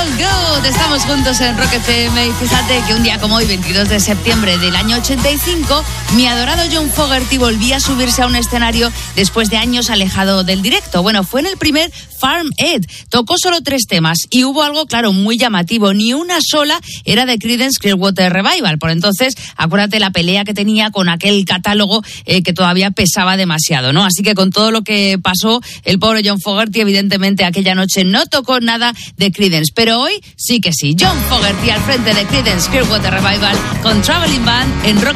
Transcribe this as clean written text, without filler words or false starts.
Good. Estamos juntos en Rock FM y fíjate que un día como hoy, 22 de septiembre del año 85, mi adorado John Fogerty volvía a subirse a un escenario después de años alejado del directo. Bueno, fue en el primer Farm Aid. Tocó solo 3 temas y hubo algo, claro, muy llamativo. Ni una sola era de Creedence Clearwater Revival. Por entonces, acuérdate la pelea que tenía con aquel catálogo que todavía pesaba demasiado, ¿no? Así que con todo lo que pasó, el pobre John Fogerty, evidentemente, aquella noche no tocó nada de Creedence. Pero hoy sí que sí. John Fogerty al frente de Creedence Clearwater Revival con Traveling Band en Rock